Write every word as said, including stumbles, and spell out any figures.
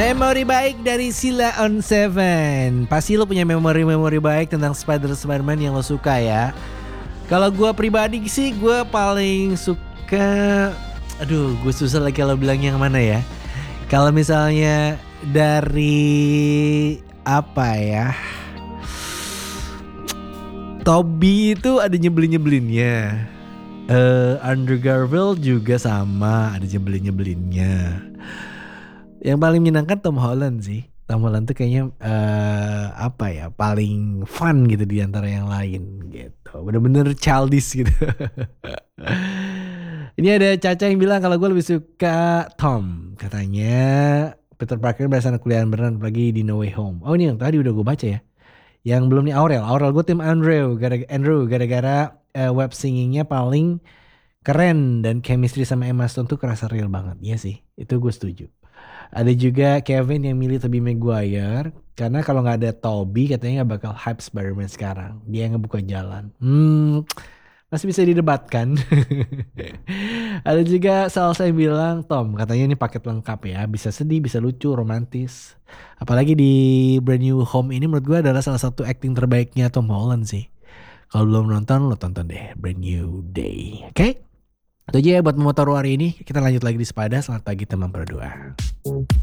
Memori baik dari Sheila on Seven. Pasti lo punya memori-memori baik tentang Spider-Spider-Man yang lo suka ya. Kalau gue pribadi sih gue paling suka, aduh gue susah lagi kalau bilang yang mana ya. Kalau misalnya dari apa ya, Tobey itu ada nyebelin-nyebelinnya. Uh, Andrew Garfield juga sama, ada nyebelin-nyebelinnya. Yang paling menyenangkan Tom Holland sih. Tom Holland tuh kayaknya uh, apa ya, paling fun gitu di antara yang lain gitu. Bener-bener childish gitu. Ini ada Caca yang bilang kalau gue lebih suka Tom. Katanya Peter Parker berasa anak kuliahan beneran, apalagi di No Way Home. Oh ini yang tadi udah gue baca ya. Yang belum nih Aurel. Aurel gue tim Andrew. Gara-gara, Andrew gara-gara uh, web singingnya paling keren. Dan chemistry sama Emma Stone tuh kerasa real banget. Iya sih, itu gue setuju. Ada juga Kevin yang milih Tobey Maguire. Karena kalau gak ada Tobey katanya gak bakal hype Spider-Man sekarang. Dia yang ngebuka jalan. Hmm, masih bisa didebatkan. Ada juga Salsa yang bilang Tom, katanya ini paket lengkap ya. Bisa sedih, bisa lucu, romantis. Apalagi di Brand New Home ini menurut gue adalah salah satu acting terbaiknya Tom Holland sih. Kalau belum nonton, lo tonton deh Brand New Day. Oke? Okay? Itu aja ya buat Motor hari ini. Kita lanjut lagi di Sepada. Selamat pagi teman berdua.